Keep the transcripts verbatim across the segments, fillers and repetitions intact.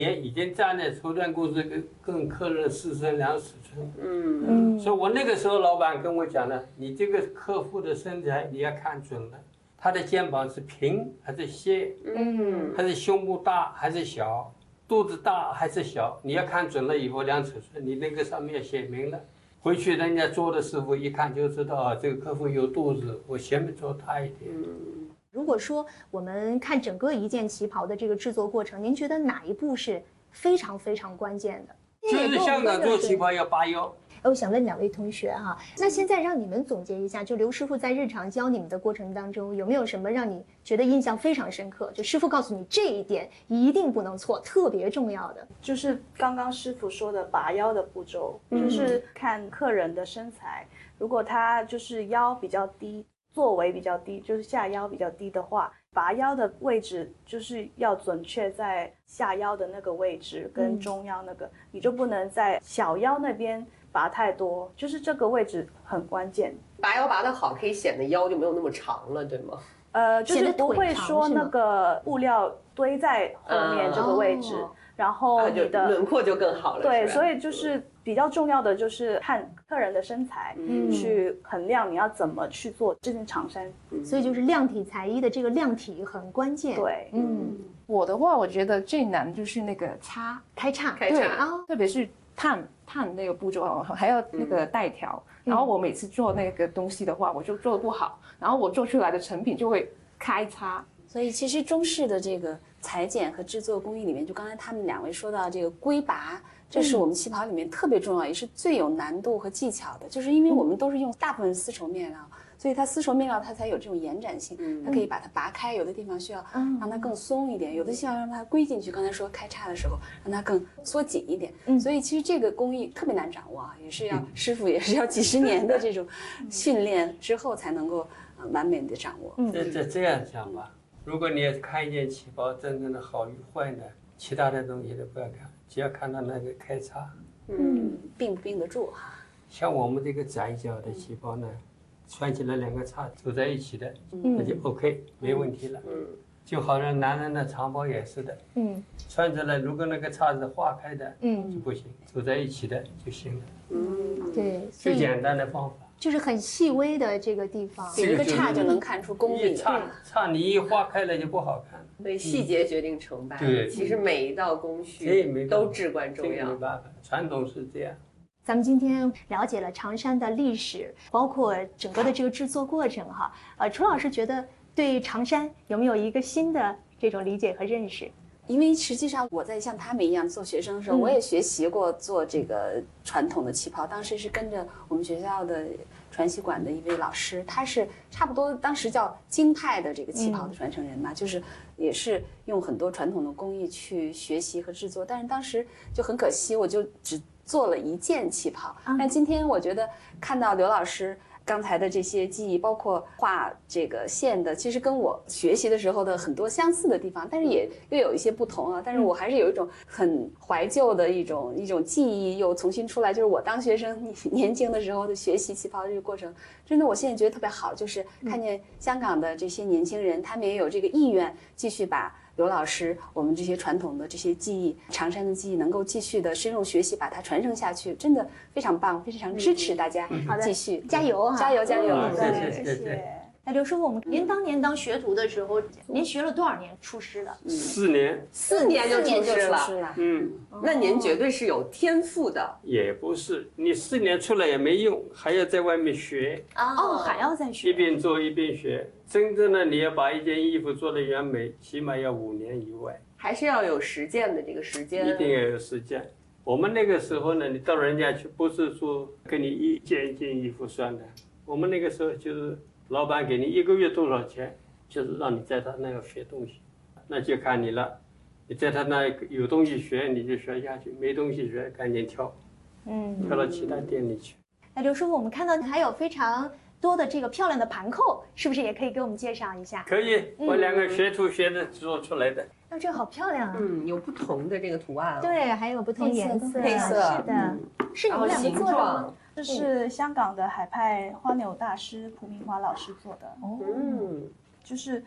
也已经站在绸缎公司跟跟客人四寸量尺寸。 嗯嗯， 所以我那个时候老板跟我讲了，你这个客户的身材你要看准了，他的肩膀是平还是斜， 嗯还是胸部大还是小，肚子大还是小，你要看准了以后量尺寸，你那个上面写明了。回去人家做的师傅一看就知道啊，这个客户有肚子，我前面做大一点。 如果说我们看整个一件旗袍的这个制作过程，您觉得哪一步是非常非常关键的？ 就是香港做旗袍要拔腰。 我想问两位同学哈，那现在让你们总结一下，就刘师傅在日常教你们的过程当中，有没有什么让你觉得印象非常深刻？就师傅告诉你这一点一定不能错，特别重要的， 就是刚刚师傅说的拔腰的步骤， 嗯、 就是看客人的身材，如果他就是腰比较低，座围比较低，就是下腰比较低的话，拔腰的位置就是要准确在下腰的那个位置跟中腰那个，嗯、你就不能在小腰那边拔太多，就是这个位置很关键。 拔腰拔得好，可以显得腰就没有那么长了，对吗？ 呃，就是不会说那个布料堆在后面这个位置， 嗯、 然后你的轮廓就更好了。 对，所以就是比较重要的就是看客人的身材，嗯、去衡量你要怎么去做这件长衫。 嗯、所以就是量体裁衣的这个量体很关键。 对， 嗯， 我的话，我觉得最难就是那个叉开叉， 开叉啊， 特别是烫烫那个步骤哦，还要那个带条。嗯、然后我每次做那个东西的话，我就做得不好，然后我做出来的成品就会开叉。 所以其实中式的这个裁剪和制作工艺里面，就刚才他们两位说到这个龟拔，这是我们旗袍里面特别重要，也是最有难度和技巧的，就是因为我们都是用大部分丝绸面料。所以它丝绸面料它才有这种延展性，它可以把它拔开，有的地方需要让它更松一点，有的需要让它归进去。刚才说开叉的时候，让它更缩紧一点。所以其实这个工艺特别难掌握啊，也是要师傅也是要几十年的这种训练之后才能够完美的掌握。 这这这样讲吧，如果你要看一件旗袍真正的好与坏呢，其他的东西都不要看，只要看到那个开叉， 嗯，并不并得住哈。 像我们这个窄脚的旗袍呢。穿起来两个叉走在一起的，嗯、那就 OK， 没问题了。嗯，就好像男人的长袍也是的，嗯，穿着了如果那个叉子化开的，嗯，就不行，走在一起的就行了。 嗯，对， 最简单的方法就是很细微的这个地方， 有一个叉就能看出功力。 叉叉你一化开了就不好看。 所以细节决定成败。 对， 其实每一道工序都至关重要。 没办法，传统是这样。 咱们今天了解了长衫的历史，包括整个的这个制作过程哈。呃，楚老师觉得对长衫有没有一个新的这种理解和认识？ 因为实际上我在像他们一样做学生的时候，嗯、我也学习过做这个传统的旗袍。当时是跟着我们学校的传习馆的一位老师，他是差不多当时叫京派的这个旗袍的传承人嘛，嗯、就是也是用很多传统的工艺去学习和制作。但是当时就很可惜，我就只做了一件旗袍。但今天我觉得看到刘老师刚才的这些技艺，包括画这个线的，其实跟我学习的时候的很多相似的地方，但是也又有一些不同啊。但是我还是有一种很怀旧的一种一种记忆又重新出来，就是我当学生年轻的时候的学习旗袍的这个过程，真的我现在觉得特别好，就是看见香港的这些年轻人，他们也有这个意愿继续把刘老师我们这些传统的这些技艺，长衫的技艺能够继续的深入学习，把它传承下去，真的非常棒，非常支持大家继续加油啊！ 加油加油！ 谢谢谢谢。 那刘师傅，我们您当年当学徒的时候，您学了多少年出师的？ 四年， 四年就出师了。 嗯， 那您绝对是有天赋的。 也不是，你四年出来也没用，还要在外面学。 哦，还要再学。 一边做一边学，真正的你要把一件衣服做得完美，起码要五年以外。 还是要有实践的这个时间。 一定要有实践。我们那个时候呢，你到人家去，不是说给你一件一件衣服算的，我们那个时候就是老板给你一个月多少钱，就是让你在他那个学东西，那就看你了。你在他那有东西学，你就学下去；没东西学，赶紧跳，嗯，跳到其他店里去。 那刘师傅，我们看到还有非常多的这个漂亮的盘扣，是不是也可以给我们介绍一下？ 可以，我两个学徒学的做出来的。 哦，这好漂亮啊！ 嗯，有不同的这个图案、哦。 对，还有不同颜色、 配色。 是的，嗯、是你们两个做的吗？ 这是香港的海派花纽大师蒲明华老师做的。 嗯， 就是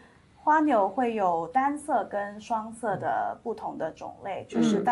花纽会有单色跟双色的不同的种类，就是带